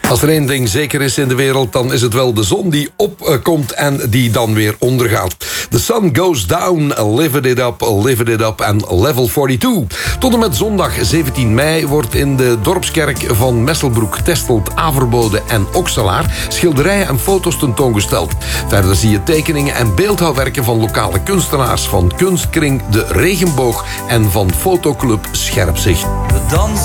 Als er één ding zeker is in de wereld, dan is het wel de zon die opkomt en die dan weer ondergaat. The sun goes down, live it up en level 42. Tot en met zondag 17 mei wordt in de dorpskerk van Messelbroek, Testelt, Averbode en Okselaar schilderijen en foto's tentoongesteld. Verder zie je tekeningen en beeldhouwwerken van lokale kunstenaars, van Kunstkring De Regenboog en van fotoclub Scherpzicht. We dansen